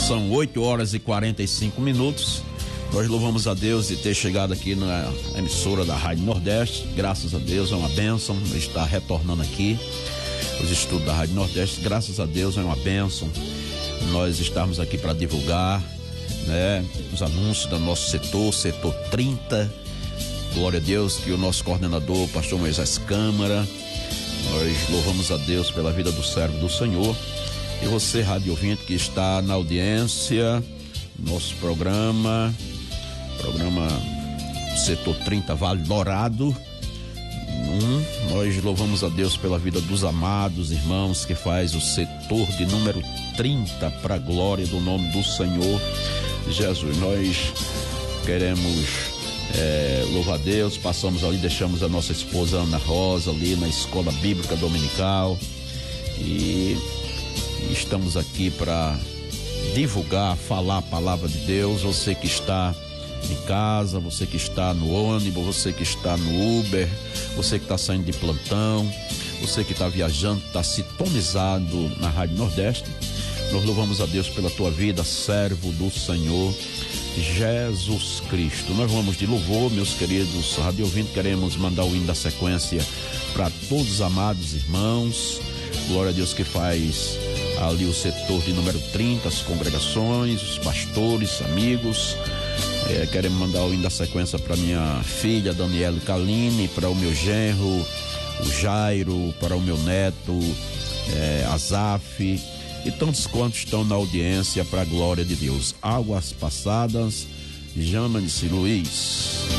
São 8h45. Nós louvamos a Deus de ter chegado aqui na emissora da Rádio Nordeste. Graças a Deus, é uma bênção estar retornando aqui os estudos da Rádio Nordeste. Graças a Deus, é uma bênção nós estarmos aqui para divulgar, né, os anúncios do nosso setor 30. Glória a Deus, que o nosso coordenador, o pastor Moisés Câmara, nós louvamos a Deus pela vida do servo do Senhor. E você, rádio ouvinte, que está na audiência, nosso programa Setor 30 Vale Dourado, nós louvamos a Deus pela vida dos amados irmãos que faz o setor de número 30 para a glória do nome do Senhor Jesus. Nós queremos louvar a Deus. Passamos ali, deixamos a nossa esposa Ana Rosa ali na escola bíblica dominical e estamos aqui para divulgar, falar a palavra de Deus. Você que está em casa, você que está no ônibus, você que está no Uber, você que está saindo de plantão, você que está viajando, está sintonizado na Rádio Nordeste, nós louvamos a Deus pela tua vida, servo do Senhor Jesus Cristo. Nós vamos de louvor, meus queridos rádio ouvintes. Queremos mandar o hino da sequência para todos os amados irmãos. Glória a Deus, que faz ali o setor de número 30, as congregações, os pastores, amigos. Queremos mandar o hino da sequência para minha filha Daniela Kaline, para o meu genro, o Jairo, para o meu neto Azaf, e tantos quantos estão na audiência, para a glória de Deus. Águas passadas, Jana de Luiz.